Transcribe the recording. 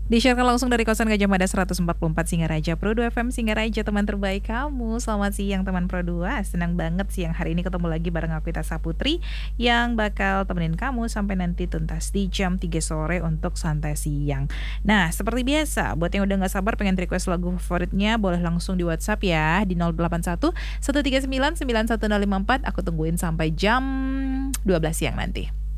Disiarkan langsung dari kawasan Gajah Mada 144 Singaraja Pro 2 FM Singaraja, teman terbaik kamu. Selamat siang teman Pro 2. Senang banget siang hari ini ketemu lagi bareng aku Ita Saputri yang bakal temenin kamu sampai nanti tuntas di jam 3 sore untuk santai siang. Nah, seperti biasa, buat yang udah gak sabar pengen request lagu favoritnya, boleh langsung di WhatsApp ya di 081 139 91054. Aku tungguin sampai jam 12 siang nanti.